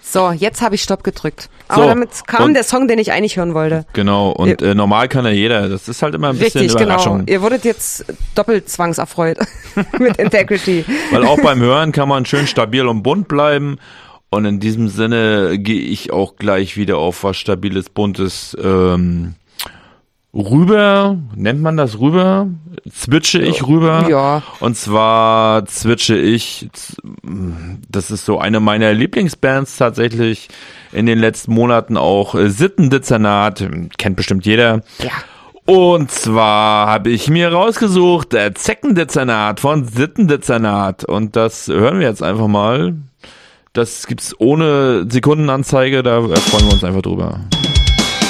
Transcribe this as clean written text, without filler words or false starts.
So, jetzt habe ich Stopp gedrückt. Aber So, damit kam der Song, den ich eigentlich hören wollte. Genau, und normal kann ja jeder. Das ist halt immer ein bisschen Richtig, Überraschung. genau. Ihr wurdet jetzt doppelt zwangserfreut mit Integrity. Weil auch beim Hören kann man schön stabil und bunt bleiben. Und in diesem Sinne gehe ich auch gleich wieder auf was Stabiles, Buntes rüber. Nennt man das rüber? Zwitsche ich rüber? Ja. Und zwar zwitsche ich, das ist so eine meiner Lieblingsbands tatsächlich in den letzten Monaten auch, Sittendezernat, kennt bestimmt jeder. Ja. Und zwar habe ich mir rausgesucht, Zeckendezernat von Sittendezernat. Und das hören wir jetzt einfach mal. Das gibt's ohne Sekundenanzeige, da freuen wir uns einfach drüber.